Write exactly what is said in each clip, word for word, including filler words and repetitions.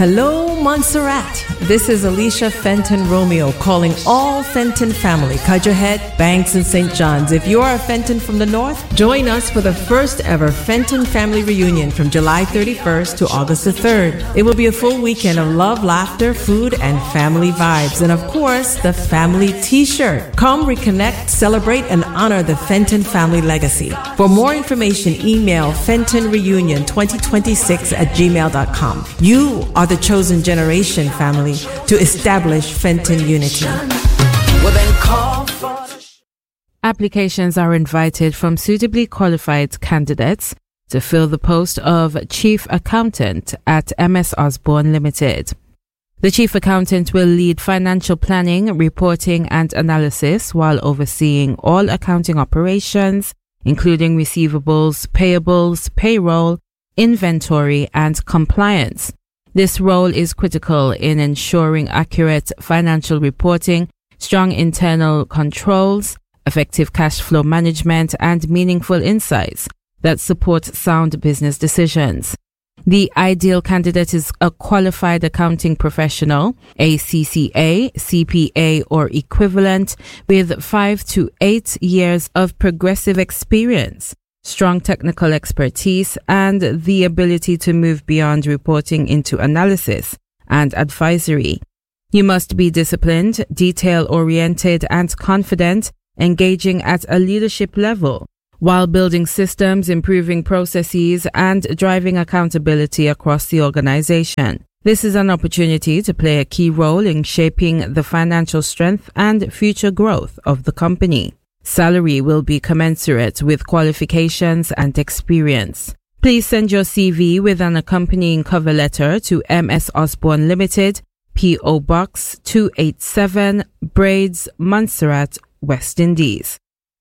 Hello, Montserrat. This is Alicia Fenton Romeo calling all Fenton family, Cudgerhead, Banks, and Saint John's. If you are a Fenton from the north, join us for the first ever Fenton family reunion from July thirty-first to August the third. It will be a full weekend of love, laughter, food, and family vibes. And of course, the family t-shirt. Come reconnect, celebrate, and honor the Fenton family legacy. For more information, email Fenton Reunion twenty twenty-six at gmail dot com. You are the chosen generation, family, to establish Fenton unity. Applications are invited from suitably qualified candidates to fill the post of Chief Accountant at M S Osborne Limited. The Chief Accountant will lead financial planning, reporting, and analysis while overseeing all accounting operations, including receivables, payables, payroll, inventory, and compliance. This role is critical in ensuring accurate financial reporting, strong internal controls, effective cash flow management, and meaningful insights that support sound business decisions. The ideal candidate is a qualified accounting professional, a C C A, C P A, or equivalent, with five to eight years of progressive experience, strong technical expertise, and the ability to move beyond reporting into analysis and advisory. You must be disciplined, detail-oriented, and confident, engaging at a leadership level, while building systems, improving processes, and driving accountability across the organization. This is an opportunity to play a key role in shaping the financial strength and future growth of the company. Salary will be commensurate with qualifications and experience. Please send your C V with an accompanying cover letter to M S Osborne Limited, P O Box two eighty-seven, Braids, Montserrat, West Indies,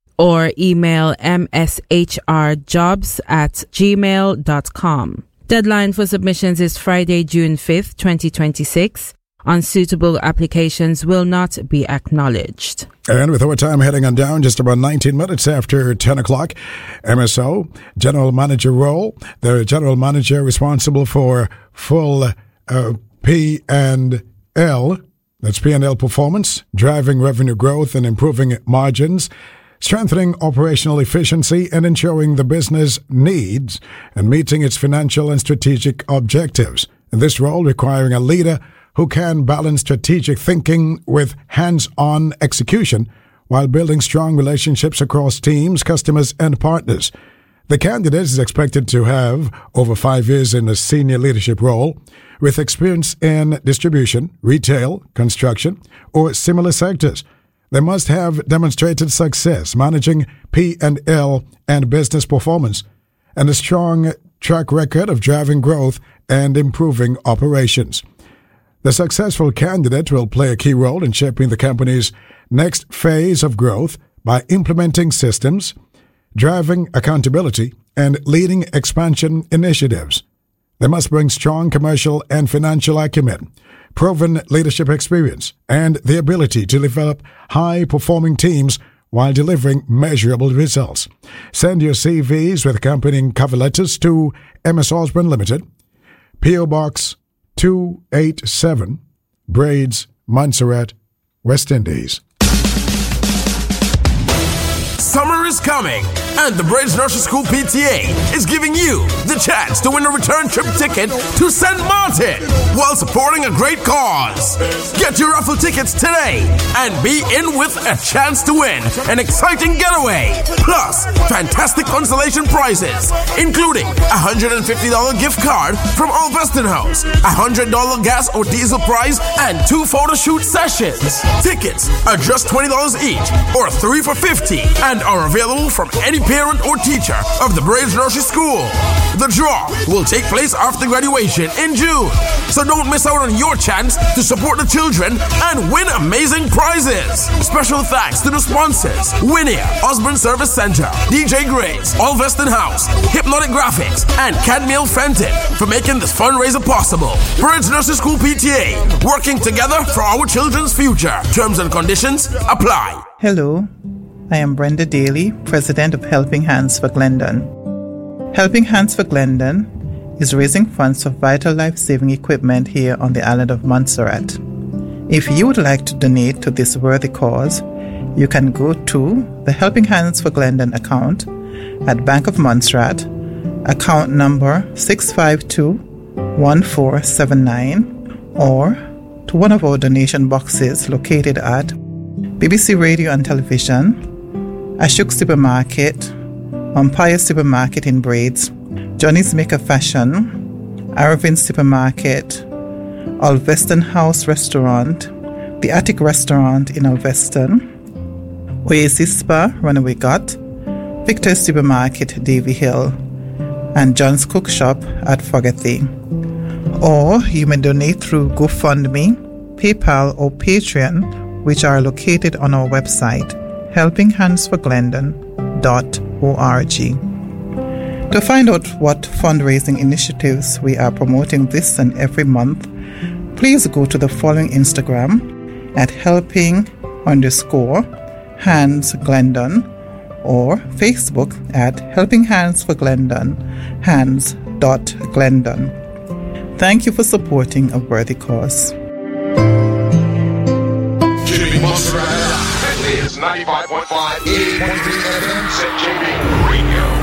or email m s h r jobs at gmail dot com. Deadline for submissions is Friday, June fifth, twenty twenty-six. Unsuitable applications will not be acknowledged. And with our time heading on down, just about nineteen minutes after ten o'clock, M S O, General Manager role. The General Manager responsible for full uh, P and L, that's P and L performance, driving revenue growth and improving margins, strengthening operational efficiency and ensuring the business needs and meeting its financial and strategic objectives. In this role requiring a leader who can balance strategic thinking with hands-on execution while building strong relationships across teams, customers, and partners. The candidate is expected to have over five years in a senior leadership role with experience in distribution, retail, construction, or similar sectors. They must have demonstrated success managing P and L and business performance and a strong track record of driving growth and improving operations. The successful candidate will play a key role in shaping the company's next phase of growth by implementing systems, driving accountability, and leading expansion initiatives. They must bring strong commercial and financial acumen, proven leadership experience, and the ability to develop high-performing teams while delivering measurable results. Send your C Vs with accompanying cover letters to M S Osborne Limited, P O Box two eighty-seven, Braids, Montserrat, West Indies. Summer is coming, and the Braids Nursery School P T A is giving you the chance to win a return trip ticket to Saint Martin while supporting a great cause. Get your raffle tickets today and be in with a chance to win an exciting getaway, plus fantastic consolation prizes, including a one hundred fifty dollars gift card from All Weston House, a one hundred dollars gas or diesel prize, and two photo shoot sessions. Tickets are just twenty dollars each, or three for fifty dollars, and are available from any parent or teacher of the Braids Nursery School. The draw will take place after graduation in June, so don't miss out on your chance to support the children and win amazing prizes. Special thanks to the sponsors: Winnia, Osborne Service Center, D J Grace, All Weston House, Hypnotic Graphics, and Cadmiel Fenton for making this fundraiser possible. Braids Nursery School P T A, working together for our children's future. Terms and conditions apply. Hello. I am Brenda Daly, President of Helping Hands for Glendon. Helping Hands for Glendon is raising funds for vital life-saving equipment here on the island of Montserrat. If you would like to donate to this worthy cause, you can go to the Helping Hands for Glendon account at Bank of Montserrat, account number six five two, one four seven nine, or to one of our donation boxes located at B B C Radio and Television, Ashok Supermarket, Umpire Supermarket in Braids, Johnny's Maker Fashion, Aravind Supermarket, Alveston House Restaurant, The Attic Restaurant in Alveston, Oasis Spa, Runaway Gut, Victor's Supermarket, Davy Hill, and John's Cook Shop at Fogarty. Or you may donate through GoFundMe, PayPal, or Patreon, which are located on our website, helping hands for glendon dot org. To find out what fundraising initiatives we are promoting this and every month, please go to the following Instagram at helping underscore hands glendon or Facebook at helping hands for glendon hands dot glendon. Thank you for supporting a worthy cause. This is ninety-five point five, eighty point three F M, Saint J B Radio.